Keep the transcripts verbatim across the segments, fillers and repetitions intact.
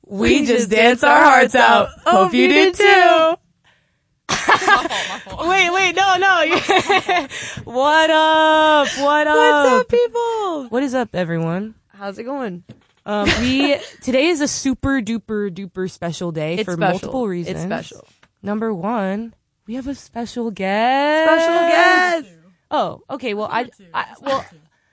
We just dance our hearts out. Hope you did too. My fault, my fault. Wait, wait, no, no. What up? What up? What's up, people? What is up, everyone? How's it going? Um, we today is a super duper duper special day It's for special. multiple reasons. It's special. Number one, we have a special guest. Special guest. Oh, okay. Well, I, I well,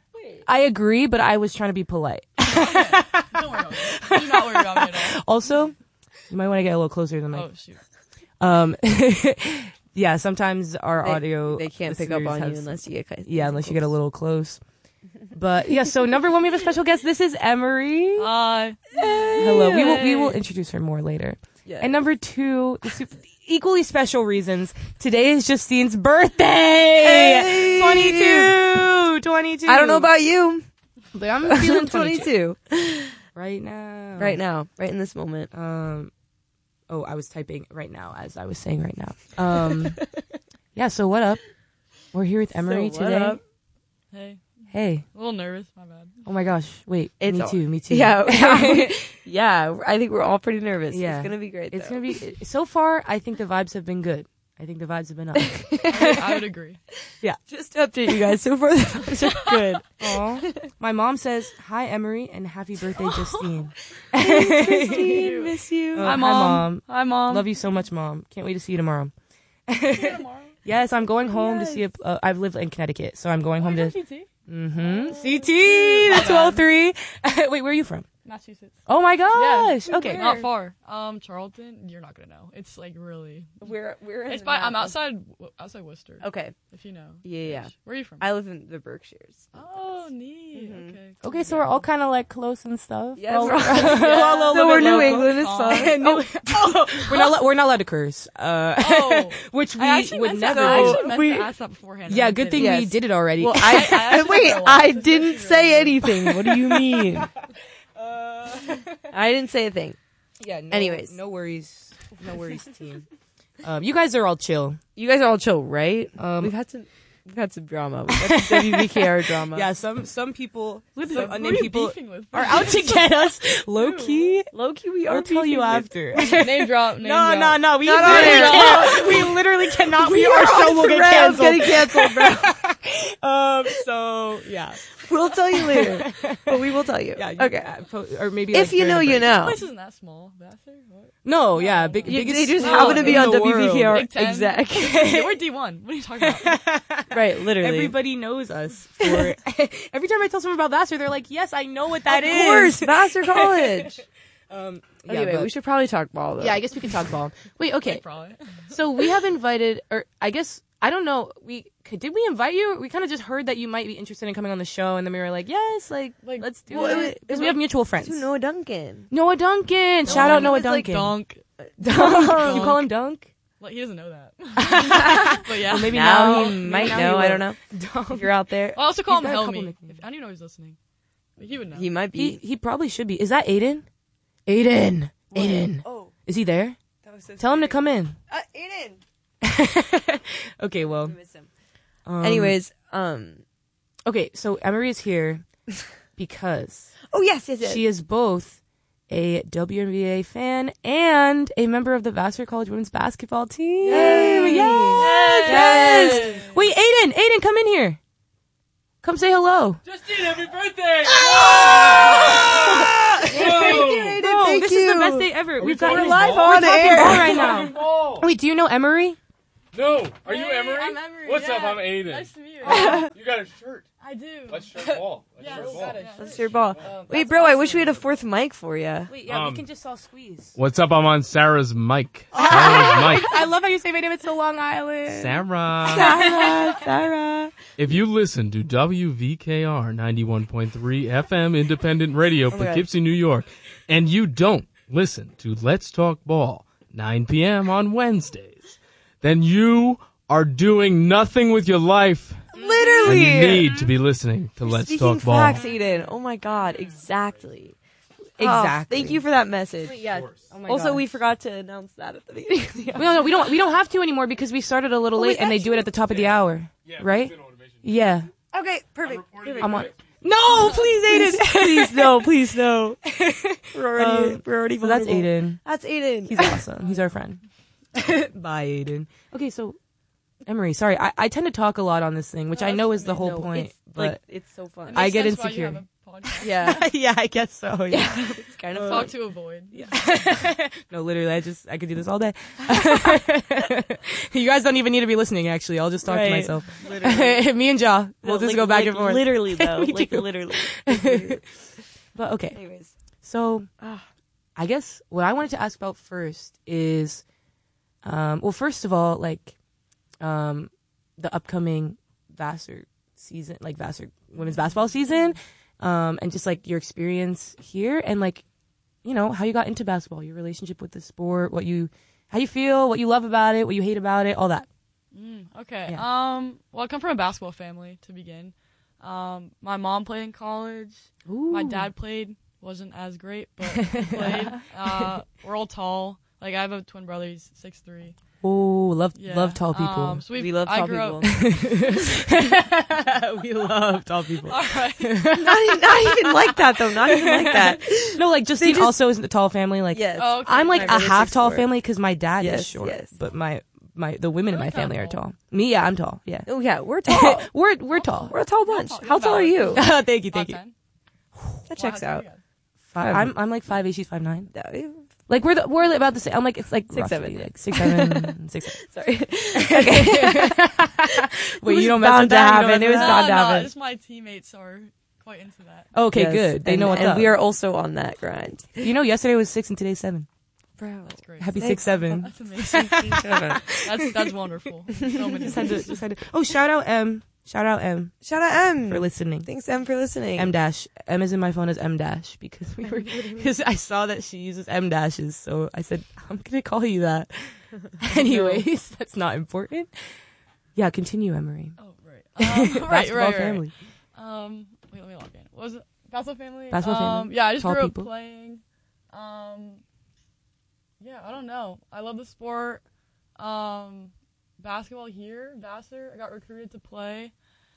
I agree, but I was trying to be polite. Don't worry about me. Do not worry about me at all. Also, you might want to get a little closer than me. Oh, shoot. Um, yeah, sometimes our They, audio they can't pick up listeners on you have- unless you get kind of yeah, unless you get a little close. But yeah, so number one, we have a special guest. This is Emery. Hi. Hello. We will we will introduce her more later. Yeah. And number two, the super, equally special reasons. Today is Justine's birthday. Hey. twenty-two. twenty-two. I don't know about you, but I'm feeling twenty-two right now. right now, right in this moment. Um. Oh, I was typing right now as I was saying right now. Um. Yeah. So what up? We're here with Emery So what today. up? Hey. Hey. A little nervous. My bad. Oh my gosh. Wait. It's me all- too. Me too. Yeah, yeah. I think we're all pretty nervous. Yeah. It's gonna be great. It's though. gonna be. So far, I think the vibes have been good. I think the vibes have been up. I, I would agree. Just to update you guys. So far, the vibes are good. Aw. My mom says, hi, Emery, and happy birthday, Justine. Christine, miss you. Uh, Hi, hi, Mom. Mom. Hi, Mom. Love you so much, Mom. Can't wait to see you tomorrow. See you tomorrow. Yes, I'm going home to see a, uh, I've lived in Connecticut, so I'm going home to, T T. mm-hmm, C T, the twelve three. Wait, where are you from? Massachusetts. Oh my gosh. Yeah. Okay. Not far. Um, Charlton. You're not gonna know. It's like really. We're we're. in It's the by. map I'm of- outside. outside Worcester. Okay. If you know. Yeah, yeah. Where are you from? I live in the Berkshires. Oh, neat. Mhm. Okay. Okay, so we're all kind of like close and stuff. Yes, All- we're all- all a little So we're bit New local. England. It's fine. No, oh, we're not. allo- We're not allowed to curse. Uh, Oh. which we I actually would meant never. to, I do. actually meant We- to ask that beforehand. Yeah, I good thing didn't. we Yes. did it already. Well, I I, actually wait. realized I this didn't is say really anything. What do you mean? Uh, I didn't say a thing. yeah. No, Anyways. no worries. No worries, team. Um, you guys are all chill. You guys are all chill, right? Um, we've had some. We've had some drama. We've had some W V K R drama. Yeah, some some people, some Who are unnamed you people beefing with? are out to get us. Low key. Low key, we are. I'll tell you beefing with- after. Name drop. Name No, drop. no, no. We Not on literally air. cannot. We literally cannot. We, We our are show on will get thread of canceled. Getting canceled, bro. Um. So yeah. We'll tell you later, but we will tell you. Yeah. you- Okay. uh, po- or maybe If like, you during know, the you break. This know. place isn't that small. Vassar? What? No. Yeah. Big. You- biggest they just school happen to be in on the W V K R world. Big Ten. exec. Yeah, we're D one. What are you talking about? Right, literally. Everybody knows us for. Every time I tell someone about Vassar, they're like, "Yes, I know what that of is." course, Vassar College. Um. Yeah, Anyway, but- we should probably talk ball though. yeah, I guess we could talk ball. Wait. Okay. Probably. So we have invited, or I guess I don't know. We could, did we invite you? We kind of just heard that you might be interested in coming on the show, and then we were like, yes, like, Like, let's do well, it was- it because we have mutual friends. To Noah Duncan. Noah Duncan, shout out he Noah was like Duncan. Dunk. Dunk. You call him Dunk? Like he doesn't know that. But yeah. Well, maybe Now now, he might now know. he I will. don't know. Dunk. If you're out there, I also call He's him got a couple Helmy. nicknames. If, I don't even know he's listening. But he would know. he might He be. he probably should be. Is that Aiden? Aiden. Aiden. Oh, Is he there? that was so. Tell him to come in. Uh, Aiden. Okay, well. Miss him. Um, Anyways, um. Okay, so Emery is here because Oh yes, yes, yes. she is both a W N B A fan and a member of the Vassar College women's basketball team. Yay. Yes, yes. Yes. Wait, Aiden, Aiden, come in here. Come say hello. Justine, happy birthday! Thank you, Aiden. Bro, Thank this you. is the best day ever. We've got We're talking live ball? on We're talking air ball right now. Oh. Wait, do you know Emery? No, are you Hey, Emery? I'm Emery. What's yeah. up? I'm Aiden. Nice to meet you. You got a shirt. I do. Let's shirt ball. Let's Yeah, shirt let's ball. got it. Let's your ball. Um, Wait, that's bro, I awesome. wish we had a fourth mic for you. Wait, yeah, Um, we can just all squeeze. What's up? I'm on Sarah's mic. Sarah's mic. I love how you say my name. It's so Long Island. Sarah. Sarah, Sarah. If you listen to W V K R ninety-one point three F M Independent Radio, my God. Poughkeepsie, New York, and you don't listen to Let's Talk Ball, nine p.m. on Wednesdays, then you are doing nothing with your life. And Literally. you need to be listening to Let's Speaking Talk Ball. facts, Aiden. Oh my God, exactly. Oh, Exactly. thank you for that message. Yeah. Oh my Also, God. we forgot to announce that at the beginning. of the We don't, we don't we don't have to anymore because we started a little Oh, late is and that they do it at the top of the hour. Yeah, Right? it's an automation. Yeah. Okay, perfect. perfect. I'm on. No, please, Aiden. Please no, please no. We're already, Um, we're already. So that's vulnerable. Aiden. That's Aiden. He's awesome. He's our friend. Bye, Aiden. Okay, so Emery, sorry, I, I tend to talk a lot on this thing, which No, I know that's is the whole No, point, it's, but like, it's so fun. It I makes get sense why you insecure. have a podcast. Yeah, yeah, I guess so. Yeah. it's kind of Talk fun. to avoid. No, literally, I just I could do this all day. You guys don't even need to be listening. Actually, I'll just talk to Right. myself. Literally. Me and Ja, we'll No, just like- go back like, and forth. Literally though, We like do. literally. Literally. But okay, Anyways, so Ah. I guess what I wanted to ask about first is, um, well, first of all, like, um, the upcoming Vassar season, like Vassar women's basketball season, um, and just like your experience here, and like, you know, how you got into basketball, your relationship with the sport, what you, how you feel, what you love about it, what you hate about it, all that. Mm, okay. Yeah. Um. Well, I come from a basketball family to begin. Um. My mom played in college. My Ooh. dad played. Wasn't as great, but he played. Uh. We're all tall. Like I have a twin brother. He's six three. Oh, love, Yeah. love tall people. Um, so we've, we love I tall grew people. Up, We love tall people. all right. not, even, not even like that though. Not even like that. No, like Justine just- also isn't a tall family. Like, Yes. Oh, okay. I'm like My a brother's half six tall four. family because my dad Yes, is short, yes. but my my the women in Really my family are kinda tall. Me, yeah, I'm tall. Yeah, Oh yeah, we're tall. we're we're tall. We're a tall bunch. tall. How tall are you? Thank you, Five thank you. ten. That checks out. Five, I'm I'm like five eight. She's five nine. That- Like we're the, we're about the same. I'm like it's like Six, roughly, seven. like six seven six seven. Sorry. Wait, was you don't mess bound with to that? You don't happen. mess It with was that? bound to no, happen. just my teammates are quite into that. Okay, Yes, good. They and, know what's and up. we are also on that grind. You know, yesterday was six and today's seven. Bro. That's great. Happy Six. six seven. That's amazing. that's that's wonderful. So many. Just had to, just had to. Oh, shout out M. Shout out M Shout out M. for listening. Thanks M for listening. M dash. M is in my phone as M dash because we were because I saw that she uses M dashes, so I said I'm gonna call you that. Anyways, that's not important. Yeah, continue, Emery. Oh right. Um, right, Basketball right, right. family. Um, wait, let me log in. What was it? Basketball family. Basketball um, family. Yeah, I just Tall grew people. up playing. Um, yeah, I don't know. I love the sport. Um, basketball here, Vassar. I got recruited to play,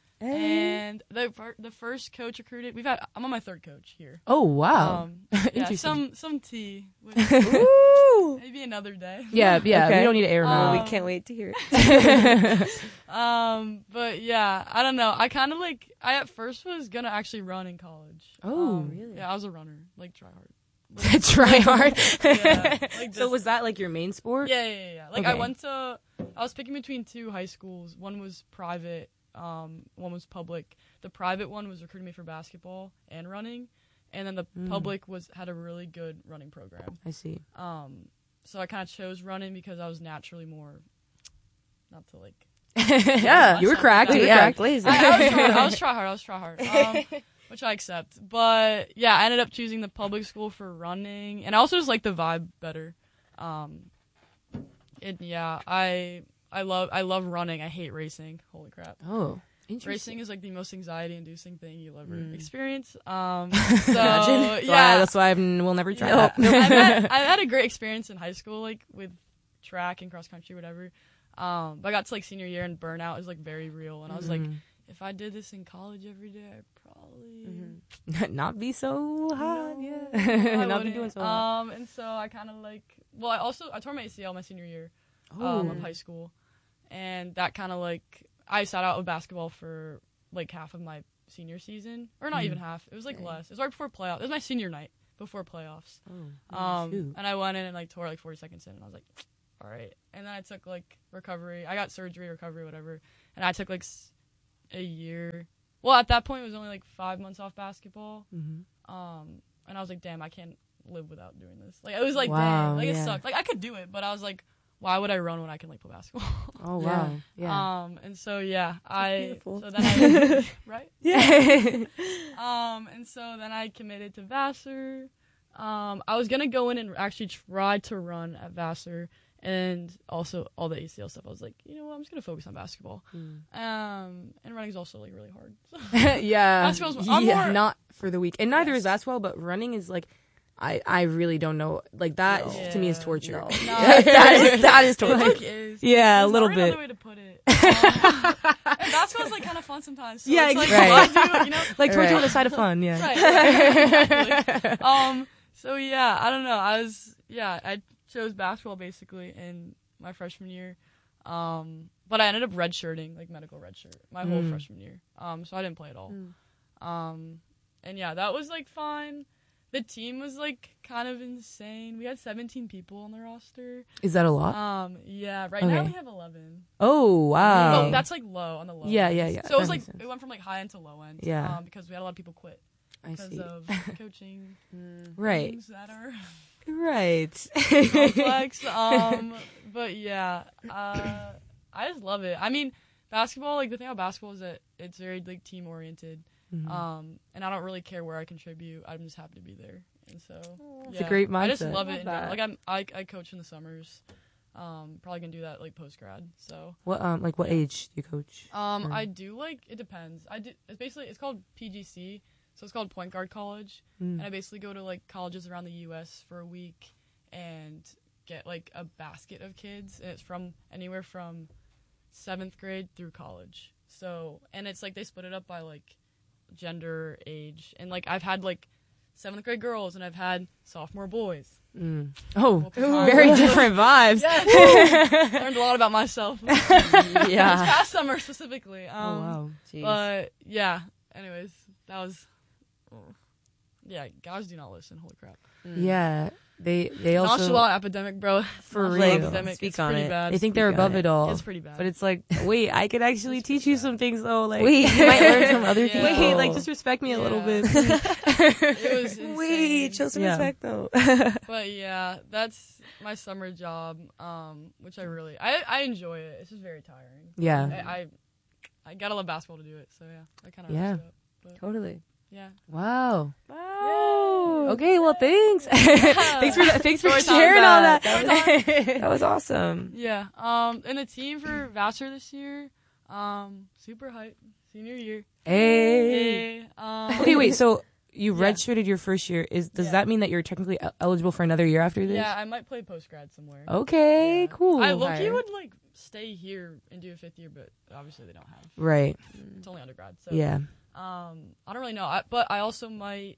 and the fir- the first coach recruited. We've had. I'm on my third coach here. Oh wow. Um, yeah, Interesting. some some tea. With Ooh. maybe another day. Yeah, yeah. Okay. We don't need to air them Oh, out. Um, we can't wait to hear it. Um, but yeah, I don't know. I kind of like. I at first was gonna actually run in college. Oh, Um, really? Yeah, I was a runner. Like try hard. Try hard. Yeah, like So this- was that like your main sport? Yeah, yeah, yeah, yeah. Like I Okay. went to. I was picking between two high schools. One was private. Um, one was public. The private one was recruiting me for basketball and running, and then the Mm. public was had a really good running program. I see. Um, so I kind of chose running because I was naturally more. Not to like. Yeah. You were cracked. You were yeah, cracked. blazing. I, I was try, I was try hard. I was try hard. Um, which I accept. But yeah, I ended up choosing the public school for running, and I also just like the vibe better. Um, it yeah, I I love I love running. I hate racing. Holy crap. Oh, Racing interesting. is like the most anxiety-inducing thing you'll ever Mm. experience. Um, so Imagine. That's why- yeah, that's why I will never try Nope. that. I've had, I've had a great experience in high school, like with track and cross country, whatever. Um, but I got to like senior year and burnout is like very real, and I was like, Mhm. if I did this in college every day, I'd probably Mm-hmm. Not be so hot. No, Yeah. I Not be wouldn't. doing so hot. Um, and so I kind of like, well, I also I tore my A C L my senior year um, Oh. of high school, and that kind of like I sat out of basketball for like half of my senior season, or not Mm. even half. It was like Dang. less. It was right before playoffs. It was my senior night before playoffs. Oh, Um, shoot. and I went in and like tore like forty seconds in, and I was like, all right. And then I took like recovery. I got surgery, recovery, whatever. And I took like s- a year. Well, at that point, it was only like five months off basketball. Mhm. Um, and I was like, damn, I can't live without doing this. Like, it was like, Wow, damn, like yeah. it sucked. Like, I could do it, but I was like, why would I run when I can like play basketball? Oh Yeah. wow. Yeah. Um, and so yeah, I beautiful. so then I right. Yeah. Um, and so then I committed to Vassar. Um, I was gonna go in and actually try to run at Vassar, and also all the A C L stuff. I was like, you know what, I'm just gonna focus on basketball. Mm. Um, and running is also like really hard. yeah. Basketball's- I'm yeah. more- Not for the week, and neither is Yes. basketball, but running is like I, I really don't know. Like that No. to me is Yeah. torture. No. No. that is that is It torture. like is. Yeah, a There's little not bit. Another way to put it. Um, and basketball's like kind of fun sometimes. So Yeah, it's like, exactly. I do, you know. Like torture Right. with a side of fun. Yeah. Right. right, exactly. Um. So yeah, I don't know. I was yeah. I chose basketball basically in my freshman year. Um. But I ended up redshirting, like medical redshirt, my whole Mm. freshman year. Um. So I didn't play at all. Mm. Um. And yeah, that was like fine. The team was like kind of insane. We had seventeen people on the roster. Is that a lot? Um. Yeah. Right now Okay. we have eleven. Oh wow. But that's like low on the low. Yeah, end. yeah, yeah. So it was That like makes sense. it went from like high end to low end. Yeah. Um, because we had a lot of people quit I because see. of coaching Right. things that are Right. complex. Um, but yeah, uh, I just love it. I mean, basketball. Like the thing about basketball is that it's very like team oriented. Mhm. Um, and I don't really care where I contribute. I'm just happy to be there. And so It's a yeah, great I just mindset. love Love it. in that. general. Like I'm, I, I coach in the summers. Um, probably gonna do that like post grad. So. What um like what Yeah. age do you coach? Um, Or- I do like it depends. I do. It's basically it's called P G C, so it's called Point Guard College, Mm. and I basically go to like colleges around the U S for a week and get like a basket of kids, and it's from anywhere from seventh grade through college. So and it's like they split it up by like gender, age, and like I've had like seventh grade girls and I've had sophomore boys. Mm. Oh, Multiple times. very different vibes. Yes. Learned a lot about myself. This Yeah. past summer specifically. Um, Oh wow. Jeez. But yeah, anyways, that was. oh. Yeah, guys do not listen. Holy crap! Mm. Yeah. They they also Nonchalant epidemic, bro. For Nonchalant real. epidemic. Speak it's on pretty it. bad. they think they're Speak on above it. it all. It's pretty bad. But it's like, wait, I could actually It's teach pretty you bad. some things though. Like, Wait, you might learn from other Yeah. people. wait, like just respect me a little Yeah. bit. it was insane. Wait, show some Yeah. respect though. But yeah, that's my summer job, um, which I really I I enjoy it. It's just very tiring. Yeah. I I, I gotta love basketball to do it. So yeah, I kind of Yeah. it up. But Totally. yeah. Wow. Wow. Okay, well, thanks. thanks for thanks for Story time. sharing all that. That That was awesome. Yeah. Um, and the team for Vassar this year, um, super hype. Senior year. Hey. Hey. Um, Okay, wait. So you Yeah. redshirted your first year. Is does Yeah. that mean that you're technically el- eligible for another year after this? Yeah, I might play post grad somewhere. Okay. Yeah. Cool. I low key Higher. would like stay here and do a fifth year, but obviously they don't have. Right. It's only undergrad, so Yeah. Um, I don't really know, I, but I also might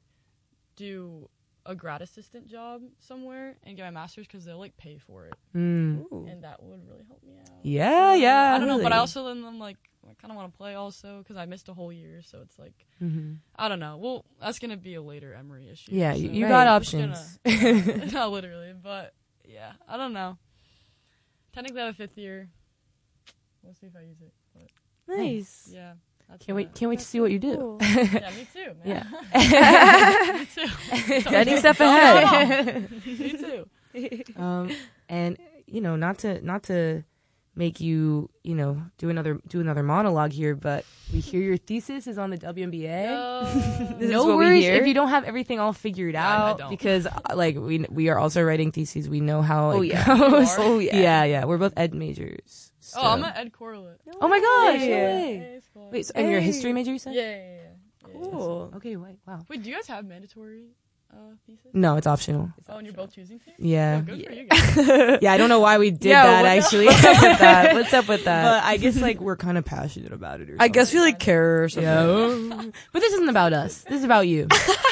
do a grad assistant job somewhere and get my master's because they'll like pay for it, Mm. Ooh. and that would really help me out. Yeah. So, Yeah. I don't know, but I really. also then I'm like I kind of want to play also because I missed a whole year, so it's like Mhm. I don't know. Well, that's gonna be a later Emory issue. Yeah. so You, you Right. got it's gonna- options. yeah, not literally, but yeah, I don't know. Technically, I have a fifth year. We'll see if I use it. But Nice. yeah, that's Can't wait. that. Can't wait to see what you do. Cool. Yeah, me too, man. Yeah. me too. Any step Don't know at all. ahead. Me too. um, and you know, not to not to make you you know do another do another monologue here, but we hear your thesis is on the W N B A. No. This is No what we worries hear? if you don't have everything all figured Yeah, I- I out don't. because uh, like we we are also writing theses. We know how Oh, it yeah. goes. You are? Oh yeah. yeah, yeah. We're both ed majors. So. Oh, I'm at Ed Corlett. Oh my gosh! Hey. No Yeah, way. it's cool. Wait, so, and you're a Hey. history major, you said? yeah, yeah, yeah, yeah. Cool. Okay, wait, wow. Wait, do you guys have mandatory uh, thesis? No, it's optional. Oh, and you're both choosing to? Yeah. Oh, good for you guys. Yeah, I don't know why we did Yeah, that what- actually. What's up with that? What's up with that? But I guess like we're kind of passionate about it. Or I guess we something. like care or something. Yeah. But this isn't about us. This is about you.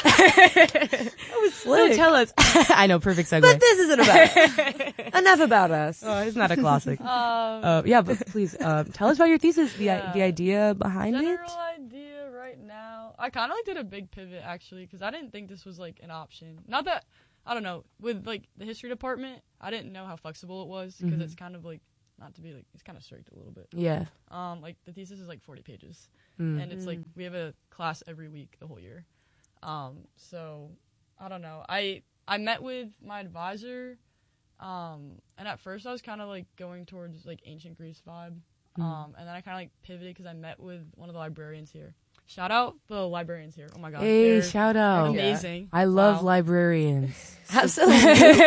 That was So slick. tell us. I know, perfect segue. But this isn't about enough about us. Oh, it's not a classic. Um, Uh, yeah, but please uh, tell us about your thesis, the Yeah. the idea behind it. general idea right now. I kind of like did a big pivot actually because I didn't think this was like an option. Not that I don't know with like the history department. I didn't know how flexible it was because Mhm. it's kind of like not to be like it's kind of strict a little bit. Yeah. Um, like the thesis is like forty pages, Mm. and it's like we have a class every week the whole year. Um, so I don't know. I I met with my advisor, um, and at first I was kind of like going towards like ancient Greece vibe, um, and then I kind of like pivoted because I met with one of the librarians here. Shout out the librarians here. Oh my god, Hey, they're, shout they're out! amazing. I love Wow. librarians. Absolutely.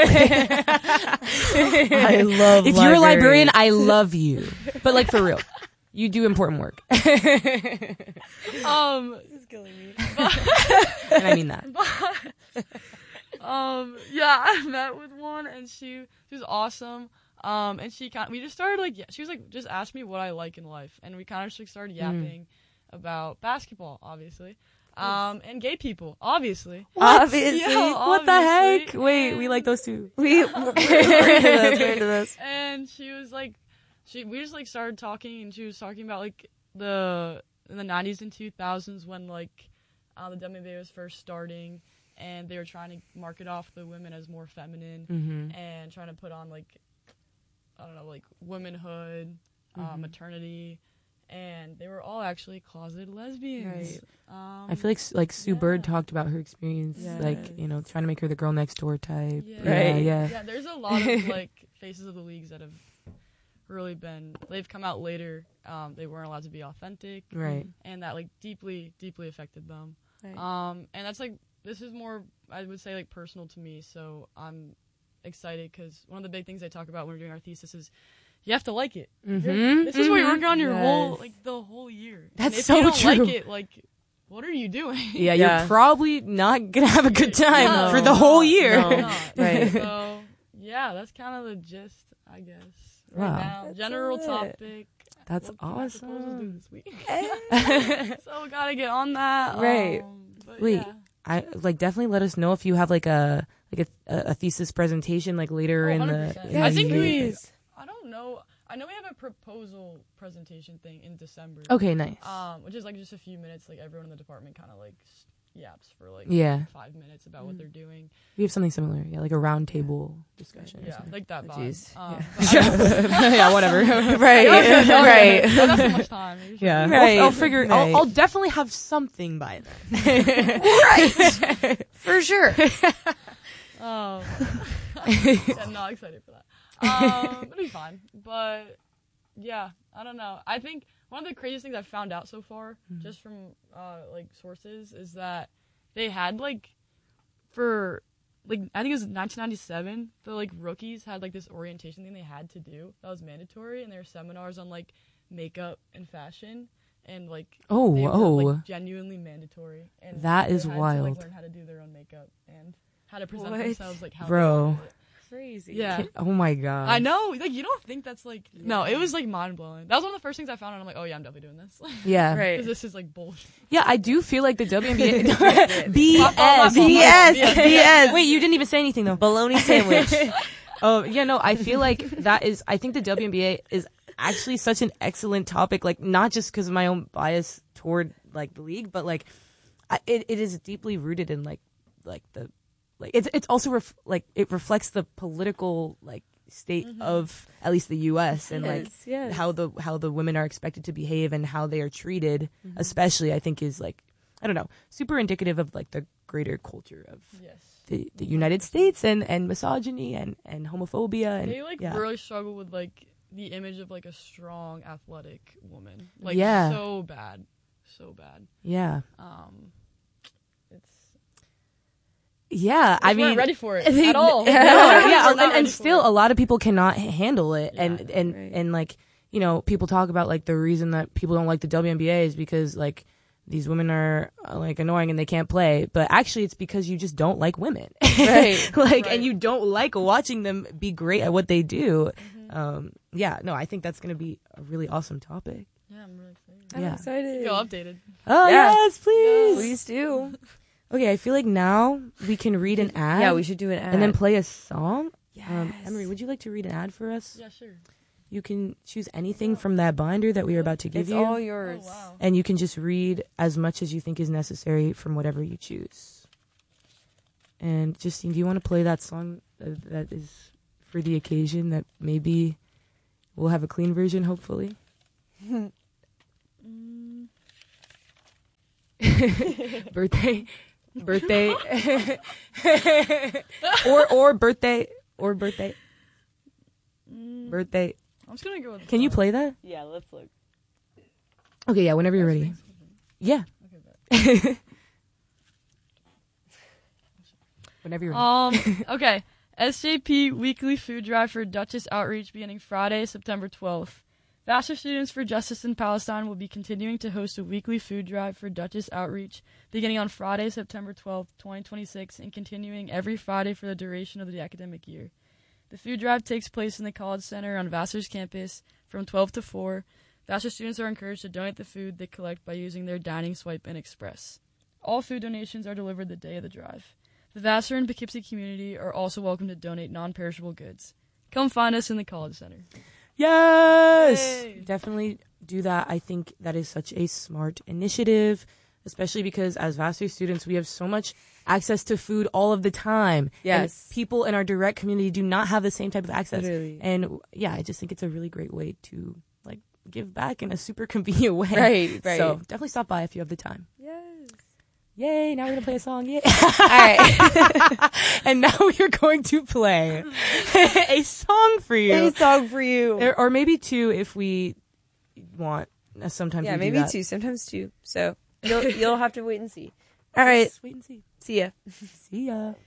I love If you're a librarian, librarians. I love you. But like for real, you do important work, Um, This is killing me. and I mean that. but, um, yeah, I met with one, and she she was awesome. Um, and she kind we just started like yeah, she was like just asked me what I like in life, and we kind of just like started yapping mm. about basketball, obviously. Um, and gay people, obviously. What? Obviously. Yeah, what the obviously. heck? Wait, and we like those two. We we're into this. We're into this. And she was like, she we just like started talking, and she was talking about like the in the nineties and two thousands when like uh, the W N B A was first starting, and they were trying to market off the women as more feminine Mm-hmm. and trying to put on like I don't know like womanhood, uh, Mhm. maternity. And they were all actually closeted lesbians. Right. Um, I feel like like Sue yeah. Bird talked about her experience, Yes. like you know, trying to make her the girl next door type. Yeah. Yeah, Right. yeah. Yeah, there's a lot of like faces of the leagues that have really been. They've come out later. Um, they weren't allowed to be authentic, Right. and that like deeply, deeply affected them. Right. Um, and that's like this is more, I would say, like personal to me. So I'm excited because one of the big things I talk about when we're doing our thesis is you have to like it. Mm-hmm. This is what you're working on your Yes. whole like the whole year. And That's if so you don't true. Like it, like what are you doing? Yeah, Yeah. you're probably not gonna have a good time No, for the whole year. no. Not. Right. So yeah, that's kind of the gist, I guess. Right Wow. now, That's general it. topic. That's What can my proposals do awesome. this week? So we gotta get on that. Right. Um, but Wait. yeah. I like definitely let us know if you have like a like a, a thesis presentation like later Oh, in one the. hundred percent. in I the think year. we. I don't know. I know we have a proposal presentation thing in December. Okay, nice. Um, which is like just a few minutes. Like everyone in the department kind of like s- yaps for like Yeah. five minutes about what they're doing. We have something similar. Yeah, like a round table discussion. or Yeah, something. like that Oh, vibe. jeez. Um, Yeah. but I don't- yeah, whatever. Right. right. Right. I got so much time. You're Yeah, sure. Right. I'll, I'll figure. Right. I'll, I'll definitely have something by then. Right. For sure. Um, I'm not excited for that. Um, it'll be fine. But yeah, I don't know. I think one of the craziest things I've found out so far, just from uh, like sources, is that they had like for like I think it was nineteen ninety-seven. The like rookies had like this orientation thing they had to do that was mandatory, and there were seminars on like makeup and fashion. And like Oh, they were, oh. like genuinely mandatory. And That they is had To, wild. like, learn how to do their own makeup and how to present What? themselves, like how they Bro. wanted it. Crazy. Yeah. Oh my god. I know, like you don't think that's like no, it was like mind blowing. That was one of the first things I found, and I'm like, oh yeah, I'm definitely doing this. Yeah. Right. Because this is like bullshit. Yeah, I do feel like the W N B A. My B fault, my S. fault, my B S. fault. B S. Wait, you didn't even say anything though. Bologna sandwich. Oh yeah, no, I feel like that is. I think the W N B A is actually such an excellent topic. Like not just because of my own bias toward like the league, but like I, it it is deeply rooted in like like the like it's it's also ref, like it reflects the political like state of at least the U S and like Yes, yes. how the how the women are expected to behave and how they are treated, especially I think is like I don't know super indicative of like the greater culture of Yes. the, the United States and, and misogyny and, and homophobia and They like yeah. really struggle with like the image of like a strong athletic woman. Like Yeah. so bad. So bad. yeah Um it's yeah I we weren't mean ready for it they- at all. no, We're yeah not and, ready and for still it. a lot of people cannot h- handle it Yeah, and and right. and like you know people talk about like the reason that people don't like the W N B A is because like these women are uh, like annoying and they can't play, but actually it's because you just don't like women, Right. like Right. and you don't like watching them be great at what they do. Mm-hmm. Um, yeah, no, I think that's gonna be a really awesome topic. Yeah, I'm really excited. I'm Yeah. excited. Feel updated. Oh Yeah. yes, please. Please do. Okay, I feel like now we can read an ad. Yeah, we should do an ad. and then play a song. Yes. Um, Emery, would you like to read an ad for us? Yeah, sure. You can choose anything from that binder that we are about to give It's you, all Oh yours. wow. and you can just read as much as you think is necessary from whatever you choose. And Justine, do you want to play that song that, that is for the occasion? That maybe we'll have a clean version, hopefully. Mm, birthday, birthday, or or birthday, or birthday, mm, birthday. I'm just gonna go with. Can you play that? Yeah, let's look. Okay, yeah, whenever you're ready. Yeah, Okay, bet. whenever you're ready. Um. Okay. S J P weekly food drive for Duchess Outreach beginning Friday, September twelfth. Vassar Students for Justice in Palestine will be continuing to host a weekly food drive for Duchess Outreach beginning on Friday, September twelfth, twenty twenty-six, and continuing every Friday for the duration of the academic year. The food drive takes place in the College Center on Vassar's campus from twelve to four. Vassar students are encouraged to donate the food they collect by using their Dining Swipe and Express. All food donations are delivered the day of the drive. The Vassar and Poughkeepsie community are also welcome to donate non-perishable goods. Come find us in the College Center. Yes! Yay! Definitely do that. I think that is such a smart initiative, especially because as Vassar students, we have so much access to food all of the time. Yes. And people in our direct community do not have the same type of access. Literally. And yeah, I just think it's a really great way to like give back in a super convenient way. Right, right. So definitely stop by if you have the time. Yes. Yay, now we're going to play a song. Yay. All right. And now we are going to play a song for you. A song for you. Or, or maybe two if we want. Uh, Sometimes yeah, we do maybe that. two, sometimes two. So you'll you'll have to wait and see. All right. Just wait and see. See ya. See ya.